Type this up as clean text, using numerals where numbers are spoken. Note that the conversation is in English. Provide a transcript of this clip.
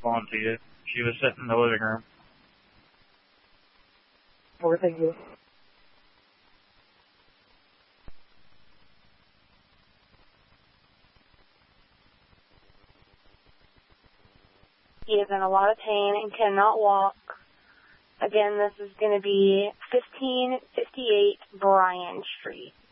phone to you. She was sitting in the living room. Okay, thank you. He is in a lot of pain and cannot walk. Again, this is going to be 1558 Bryan Street.